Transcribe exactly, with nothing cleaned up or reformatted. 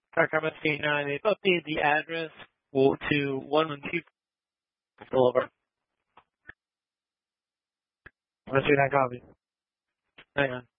Car M S K nine, they've updated the address to one one two Boulevard. M S K nine copy. Hang on.